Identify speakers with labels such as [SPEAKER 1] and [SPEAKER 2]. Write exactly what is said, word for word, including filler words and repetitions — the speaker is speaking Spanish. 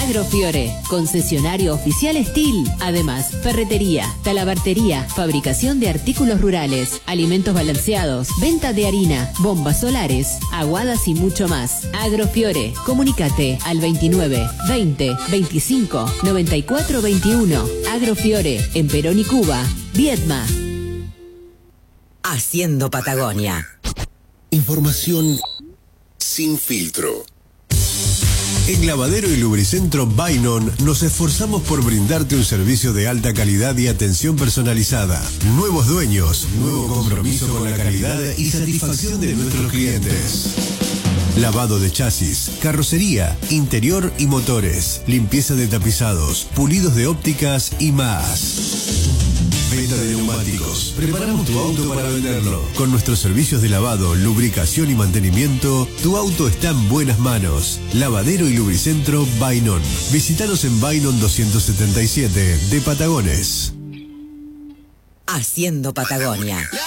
[SPEAKER 1] Agrofiore, concesionario oficial Estil. Además, ferretería, talabartería, fabricación de artículos rurales, alimentos balanceados, venta de harina, bombas solares, aguadas y mucho más. Agrofiore, comunícate al veintinueve, veinte, veinticinco, noventa y cuatro, veintiuno. Agrofiore, en Perón y Cuba, Viedma.
[SPEAKER 2] Haciendo Patagonia.
[SPEAKER 3] Información sin filtro. En Lavadero y Lubricentro Bainon nos esforzamos por brindarte un servicio de alta calidad y atención personalizada. Nuevos dueños, nuevo compromiso con la calidad y satisfacción de nuestros clientes. Lavado de chasis, carrocería, interior y motores, limpieza de tapizados, pulidos de ópticas y más. Venta de neumáticos. Preparamos tu auto para venderlo. Con nuestros servicios de lavado, lubricación y mantenimiento, tu auto está en buenas manos. Lavadero y Lubricentro Bainon. Visítanos en Bainon doscientos setenta y siete de Patagones.
[SPEAKER 2] Haciendo Patagonia.